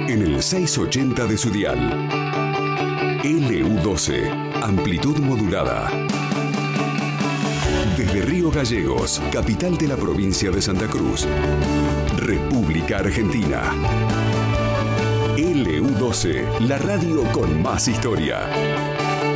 En el 680 de su dial. LU12, amplitud modulada. Desde Río Gallegos, capital de la provincia de Santa Cruz, República Argentina. LU12, la radio con más historia.